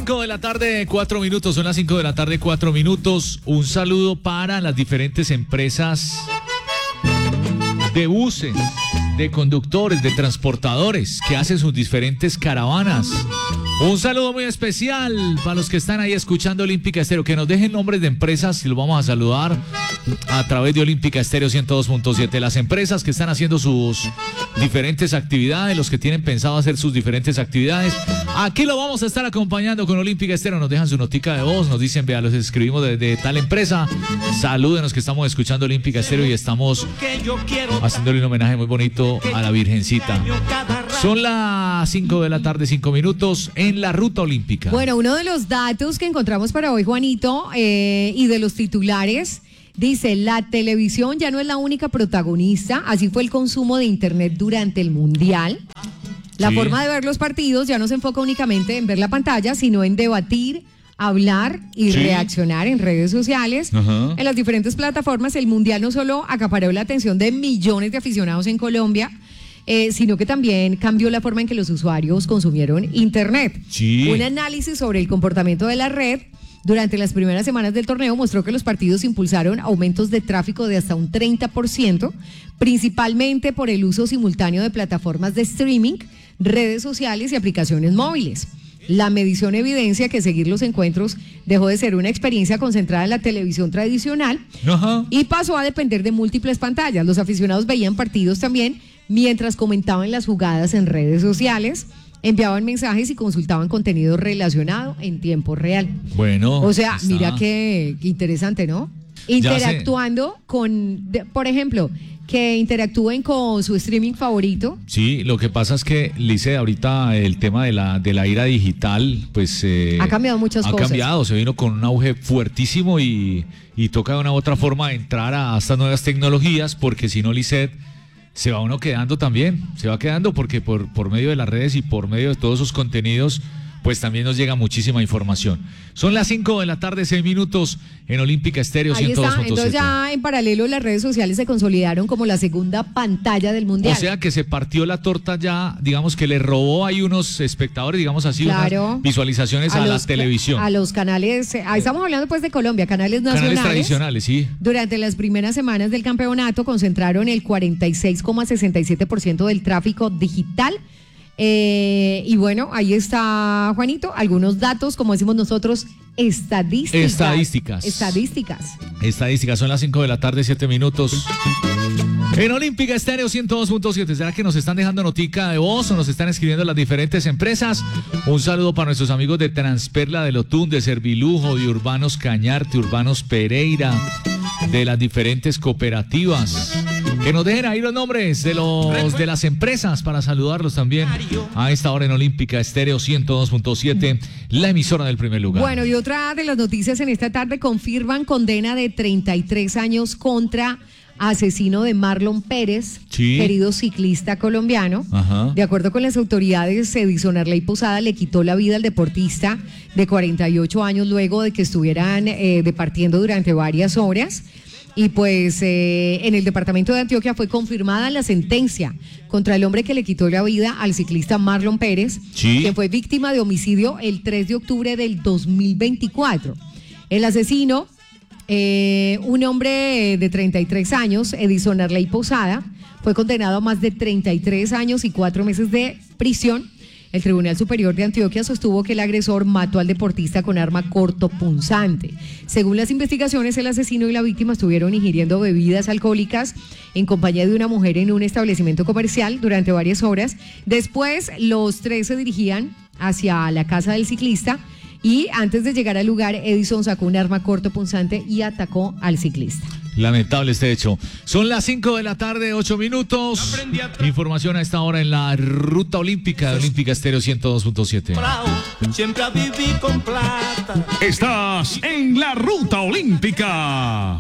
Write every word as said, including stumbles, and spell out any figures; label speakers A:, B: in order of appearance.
A: cinco de la tarde, cuatro minutos. Son las cinco de la tarde, cuatro minutos. Un saludo para las diferentes empresas de buses, de conductores, de transportadores que hacen sus diferentes caravanas. Un saludo muy especial para los que están ahí escuchando Olímpica Estéreo. Que nos dejen nombres de empresas y los vamos a saludar a través de Olímpica Estéreo ciento dos punto siete. Las empresas que están haciendo sus diferentes actividades, los que tienen pensado hacer sus diferentes actividades. Aquí lo vamos a estar acompañando con Olímpica Estéreo. Nos dejan su notica de voz, nos dicen, vea, los escribimos de, de tal empresa. Salúdenos que estamos escuchando Olímpica Estéreo y estamos haciéndole un homenaje muy bonito a la Virgencita. Son las cinco de la tarde, cinco minutos en la ruta olímpica.
B: Bueno, uno de los datos que encontramos para hoy, Juanito, eh, y de los titulares, dice, la televisión ya no es la única protagonista, así fue el consumo de internet durante el Mundial. La
A: Sí.
B: forma de ver los partidos ya no se enfoca únicamente en ver la pantalla, sino en debatir, hablar y
A: Sí.
B: reaccionar en redes sociales.
A: Ajá.
B: En las diferentes plataformas, el Mundial no solo acaparó la atención de millones de aficionados en Colombia, Eh, sino que también cambió la forma en que los usuarios consumieron Internet.
A: Sí.
B: Un análisis sobre el comportamiento de la red durante las primeras semanas del torneo mostró que los partidos impulsaron aumentos de tráfico de hasta un treinta por ciento, principalmente por el uso simultáneo de plataformas de streaming, redes sociales y aplicaciones móviles. La medición evidencia que seguir los encuentros dejó de ser una experiencia concentrada en la televisión tradicional
A: Ajá.
B: y pasó a depender de múltiples pantallas. Los aficionados veían partidos también mientras comentaban las jugadas en redes sociales, enviaban mensajes y consultaban contenido relacionado en tiempo real.
A: Bueno.
B: O sea,
A: está.
B: mira qué, qué interesante, ¿no? Interactuando con, de- por ejemplo, que interactúen con su streaming favorito.
A: Sí, lo que pasa es que, Lice, ahorita el tema de la, de la era digital, pues... eh,
B: Ha cambiado muchas
A: ha
B: cosas.
A: Ha cambiado, se vino con un auge fuertísimo y, y toca de una u otra forma entrar a, a estas nuevas tecnologías, porque si no, Lisset, se va uno quedando también, se va quedando porque por, por medio de las redes y por medio de todos esos contenidos, pues también nos llega muchísima información. Son las cinco de la tarde, seis minutos en Olímpica Estéreo
B: Ahí
A: ciento dos
B: está,
A: punto siete.
B: entonces ya en paralelo las redes sociales se consolidaron como la segunda pantalla del Mundial.
A: O sea que se partió la torta ya, digamos que le robó ahí unos espectadores, digamos así,
B: Claro.
A: unas visualizaciones a, la
B: los-
A: televisión.
B: A los canales, eh, ahí estamos hablando pues de Colombia, canales nacionales.
A: Canales tradicionales, sí.
B: Durante las primeras semanas del campeonato concentraron el cuarenta y seis coma sesenta y siete por ciento del tráfico digital. Eh, y bueno, ahí está, Juanito, algunos datos, como decimos nosotros, estadísticas.
A: Estadísticas.
B: Estadísticas.
A: Estadísticas, son las cinco de la tarde, siete minutos. En Olímpica Estéreo ciento dos punto siete. ¿Será que nos están dejando notica de voz o nos están escribiendo las diferentes empresas? Un saludo para nuestros amigos de Transperla, de Lotún, de Servilujo, de Urbanos Cañarte, Urbanos Pereira, de las diferentes cooperativas. Que nos dejen ahí los nombres de los de las empresas para saludarlos también a esta hora en Olímpica Estéreo ciento dos punto siete, la emisora del primer lugar.
B: Bueno, y otra de las noticias en esta tarde, confirman condena de treinta y tres años contra asesino de Marlon Pérez,
A: Sí.
B: querido ciclista colombiano.
A: Ajá.
B: De acuerdo con las autoridades, Edison Arley Posada le quitó la vida al deportista de cuarenta y ocho años luego de que estuvieran eh, departiendo durante varias horas. Y pues eh, en el departamento de Antioquia fue confirmada la sentencia contra el hombre que le quitó la vida al ciclista Marlon Pérez,
A: Sí.
B: quien fue víctima de homicidio el tres de octubre del dos mil veinticuatro. El asesino, eh, un hombre de treinta y tres años, Edison Arley Posada, fue condenado a más de treinta y tres años y cuatro meses de prisión. El Tribunal Superior de Antioquia sostuvo que el agresor mató al deportista con arma cortopunzante. Según las investigaciones, el asesino y la víctima estuvieron ingiriendo bebidas alcohólicas en compañía de una mujer en un establecimiento comercial durante varias horas. Después, los tres se dirigían hacia la casa del ciclista y antes de llegar al lugar, Edison sacó un arma cortopunzante y atacó al ciclista.
A: Lamentable este hecho. Son las cinco de la tarde, ocho minutos. Información a esta hora en la ruta olímpica de Olímpica Estéreo ciento dos punto siete.
C: Siempre viví con plata.
D: Estás en la ruta olímpica.